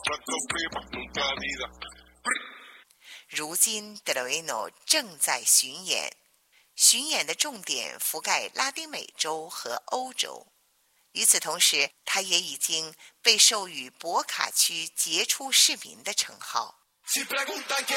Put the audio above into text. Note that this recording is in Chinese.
如今德雷诺正在巡演，巡演的重点覆盖拉丁美洲和欧洲。与此同时，他也已经被授予博卡区杰出市民的称号。